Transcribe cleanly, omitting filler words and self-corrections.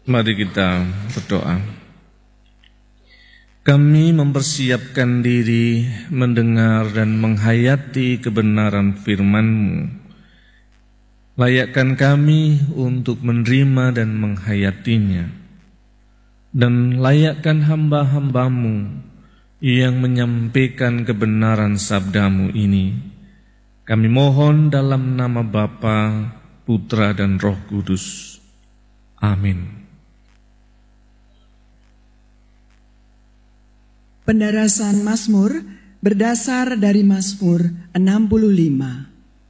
Mari kita berdoa. Kami mempersiapkan diri mendengar dan menghayati kebenaran firman-Mu. Layakkan kami untuk menerima dan menghayatinya. Dan layakkan hamba-hamba-Mu yang menyampaikan kebenaran sabda-Mu ini. Kami mohon dalam nama Bapa, Putra dan Roh Kudus. Amin. Pendarasan Mazmur berdasar dari Mazmur 65.